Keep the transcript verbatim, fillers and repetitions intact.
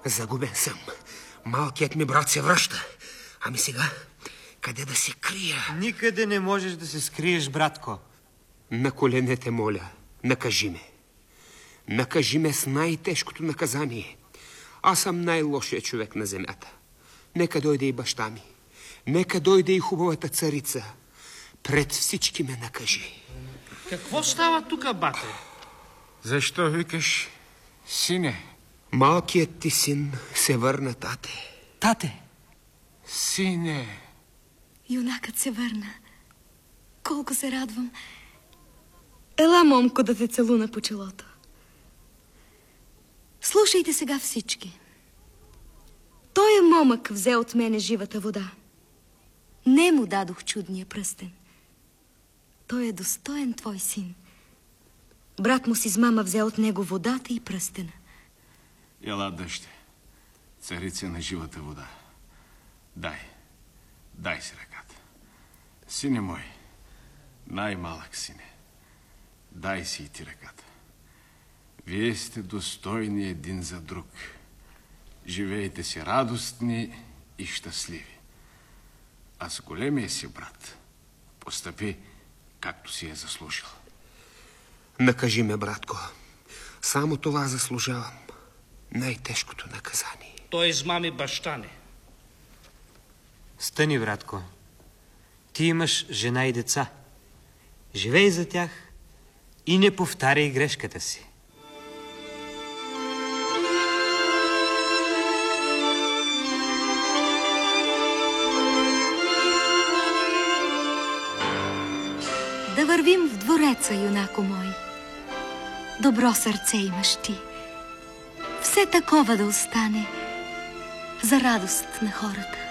Загубен съм. Малкият ми брат се връща. Ами сега, къде да се крия? Никъде не можеш да се скриеш, братко. На коленете моля, накажи ме. Накажи ме с най-тежкото наказание. Аз съм най-лошият човек на земята. Нека дойде и баща ми. Нека дойде и хубавата царица. Пред всички ме накажи. Какво става тук, бате? Защо викаш, сине? Малкият ти син се върна, тате. Тате! Сине! Юнакът се върна. Колко се радвам. Ела, момко, да те целуна по челото. Слушайте сега всички. Той е момък взе от мене живата вода. Не му дадох чудния пръстен. Той е достоен твой син. Брат му си с мама взе от него водата и пръстена. Ела, дъще, царица на живата вода. Дай, дай си ръката. Сине мой, най-малък сине, дай си и ти ръката. Вие сте достойни един за друг. Живеете си радостни и щастливи. А с големия си брат постъпи както си е заслужил. Накажи ме, братко. Само това заслужавам. Най-тежкото наказание. Той измами баща ни. Стани, братко. Ти имаш жена и деца. Живей за тях и не повтаряй грешката си. Да вървим в двореца, юнако мой. Добро сърце имаш ти. Все такова да остане за радост на хората.